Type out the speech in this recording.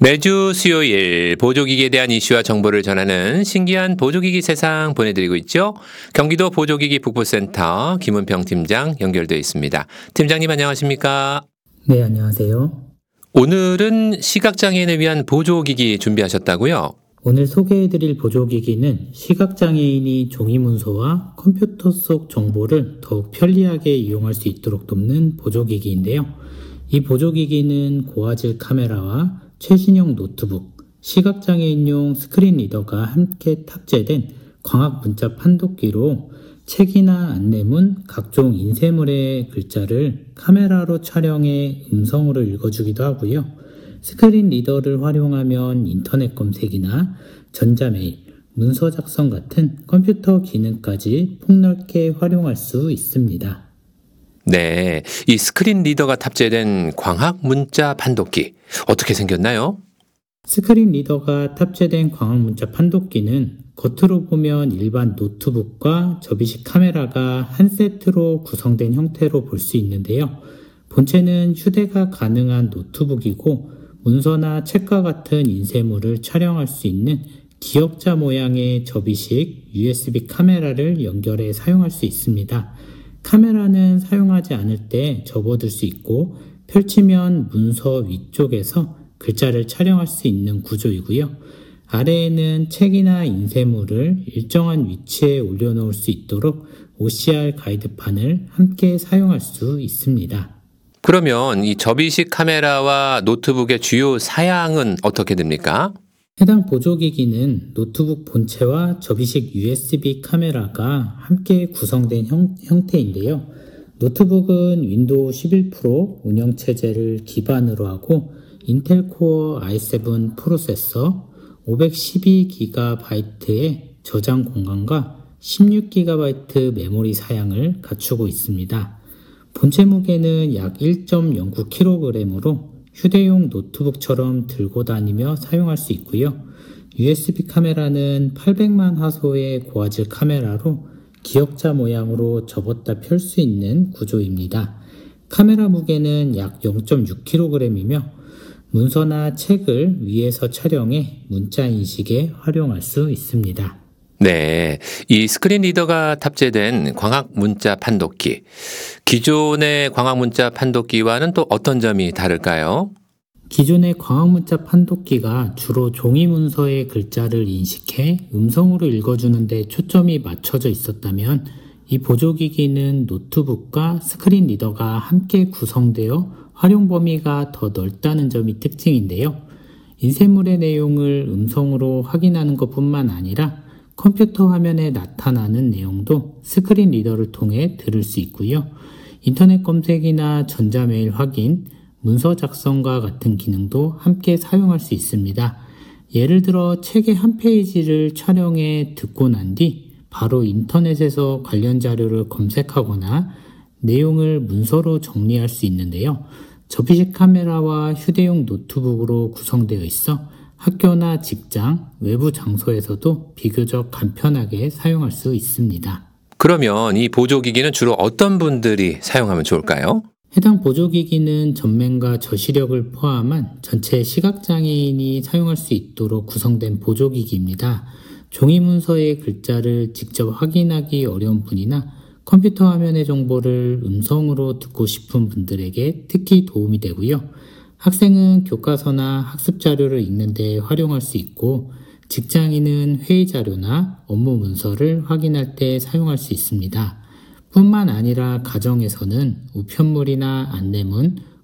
매주 수요일 보조기기에 대한 이슈와 정보를 전하는 신기한 보조기기 세상 보내드리고 있죠. 경기도 보조기기 북부센터 김은평 팀장 연결되어 있습니다. 팀장님 안녕하십니까? 네, 안녕하세요. 오늘은 시각장애인을 위한 보조기기 준비하셨다고요? 오늘 소개해드릴 보조기기는 시각장애인이 종이문서와 컴퓨터 속 정보를 더욱 편리하게 이용할 수 있도록 돕는 보조기기인데요. 이 보조기기는 고화질 카메라와 최신형 노트북, 시각장애인용 스크린 리더가 함께 탑재된 광학 문자 판독기로 책이나 안내문, 각종 인쇄물의 글자를 카메라로 촬영해 음성으로 읽어주기도 하고요. 스크린 리더를 활용하면 인터넷 검색이나 전자메일, 문서 작성 같은 컴퓨터 기능까지 폭넓게 활용할 수 있습니다. 네, 이 스크린 리더가 탑재된 광학 문자 판독기 어떻게 생겼나요? 스크린 리더가 탑재된 광학 문자 판독기는 겉으로 보면 일반 노트북과 접이식 카메라가 한 세트로 구성된 형태로 볼 수 있는데요. 본체는 휴대가 가능한 노트북이고 문서나 책과 같은 인쇄물을 촬영할 수 있는 기역자 모양의 접이식 USB 카메라를 연결해 사용할 수 있습니다. 카메라는 사용하지 않을 때 접어둘 수 있고 펼치면 문서 위쪽에서 글자를 촬영할 수 있는 구조이고요. 아래에는 책이나 인쇄물을 일정한 위치에 올려놓을 수 있도록 OCR 가이드판을 함께 사용할 수 있습니다. 그러면 이 접이식 카메라와 노트북의 주요 사양은 어떻게 됩니까? 해당 보조기기는 노트북 본체와 접이식 USB 카메라가 함께 구성된 형태인데요. 노트북은 윈도우 11 프로 운영체제를 기반으로 하고 인텔 코어 i7 프로세서, 512GB의 저장 공간과 16GB 메모리 사양을 갖추고 있습니다. 본체 무게는 약 1.09kg으로 휴대용 노트북처럼 들고 다니며 사용할 수 있고요. USB 카메라는 800만 화소의 고화질 카메라로 기역자 모양으로 접었다 펼 수 있는 구조입니다. 카메라 무게는 약 0.6kg이며 문서나 책을 위에서 촬영해 문자 인식에 활용할 수 있습니다. 네, 이 스크린 리더가 탑재된 광학 문자 판독기. 기존의 광학 문자 판독기와는 또 어떤 점이 다를까요? 기존의 광학 문자 판독기가 주로 종이 문서의 글자를 인식해 음성으로 읽어주는 데 초점이 맞춰져 있었다면 이 보조기기는 노트북과 스크린 리더가 함께 구성되어 활용 범위가 더 넓다는 점이 특징인데요. 인쇄물의 내용을 음성으로 확인하는 것뿐만 아니라 컴퓨터 화면에 나타나는 내용도 스크린 리더를 통해 들을 수 있고요. 인터넷 검색이나 전자메일 확인, 문서 작성과 같은 기능도 함께 사용할 수 있습니다. 예를 들어 책의 한 페이지를 촬영해 듣고 난 뒤 바로 인터넷에서 관련 자료를 검색하거나 내용을 문서로 정리할 수 있는데요. 접이식 카메라와 휴대용 노트북으로 구성되어 있어 학교나 직장, 외부 장소에서도 비교적 간편하게 사용할 수 있습니다. 그러면 이 보조기기는 주로 어떤 분들이 사용하면 좋을까요? 해당 보조기기는 전면과 저시력을 포함한 전체 시각장애인이 사용할 수 있도록 구성된 보조기기입니다. 종이문서의 글자를 직접 확인하기 어려운 분이나 컴퓨터 화면의 정보를 음성으로 듣고 싶은 분들에게 특히 도움이 되고요. 학생은 교과서나 학습 자료를 읽는 데 활용할 수 있고 직장인은 회의 자료나 업무 문서를 확인할 때 사용할 수 있습니다. 뿐만 아니라 가정에서는 우편물이나 안내문,